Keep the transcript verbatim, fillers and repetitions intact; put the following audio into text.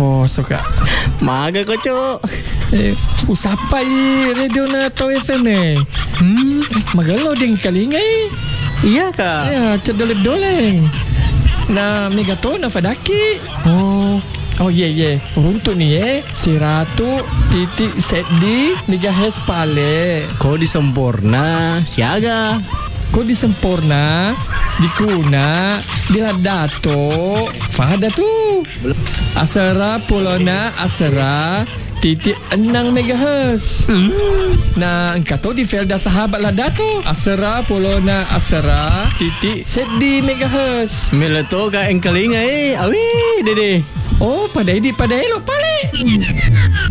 Force kak. Maga kau cok. Eh, usapai radio na tau F M eh. Hmm, Magalo ding kalingai. iya kak. Ya, cedoleng-doleng. Na megaton na fadaki. Oh, Oh ye yeah, ye. Yeah. Untuk ni eh seratus titik set di megahertz pale. kau di sempurna siaga. Kau di sempurna, di kuna, di ladato. Fahada tu. Asara pulona asara titik enam megahertz. Hmm. Nah, engkau tahu di Felda sahabat ladato. Asara pulona asara titik set di megahertz. Meleto ka engkalinga eh. Awi dede. Oh, pada ini pada elok pale.